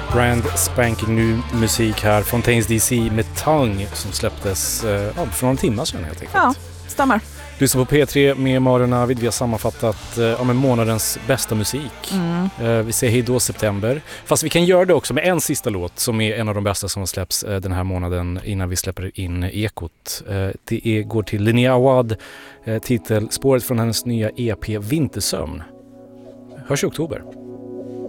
Brand spanking ny musik här. Fontaines DC med Tongue som släpptes för några timmar sedan helt enkelt. Ja, stämmer. Lyssna på P3 med Malin Navid. Vi har sammanfattat månadens bästa musik. Vi säger hej då september. Fast vi kan göra det också med en sista låt som är en av de bästa som släpps den här månaden innan vi släpper in Ekot. Det går till Linnea Awad, titelspåret från hennes nya EP Vintersömn. Hörs i oktober.